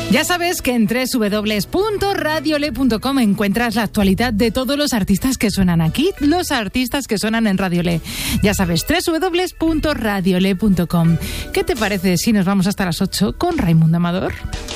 Ya sabes que en www.radiole.com encuentras la actualidad de todos los artistas que suenan aquí, los artistas que suenan en Radio Le. Ya sabes, www.radiole.com. ¿Qué te parece si nos vamos hasta las 8 con Raimundo Amador?